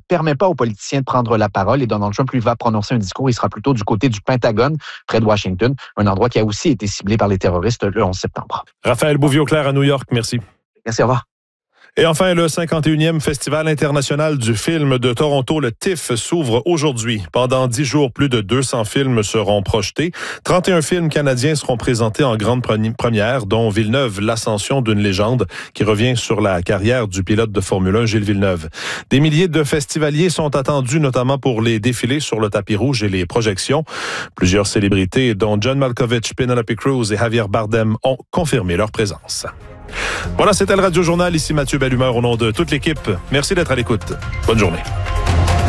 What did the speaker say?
permet pas aux politiciens de prendre la parole et Donald Trump, lui, va prononcer un discours. Il sera plutôt du côté du Pentagone, près de Washington, un endroit qui a aussi été ciblé par les terroristes le 11 septembre. Raphaël Bouvier-Auclair à New York, merci. Merci, au revoir. Et enfin, le 51e Festival international du film de Toronto, le TIFF, s'ouvre aujourd'hui. Pendant 10 jours, plus de 200 films seront projetés. 31 films canadiens seront présentés en grande première, dont Villeneuve, l'ascension d'une légende, qui revient sur la carrière du pilote de Formule 1, Gilles Villeneuve. Des milliers de festivaliers sont attendus, notamment pour les défilés sur le tapis rouge et les projections. Plusieurs célébrités, dont John Malkovich, Penelope Cruz et Javier Bardem, ont confirmé leur présence. Voilà, c'était le Radio Journal. Ici Mathieu Bellumeur au nom de toute l'équipe. Merci d'être à l'écoute. Bonne journée.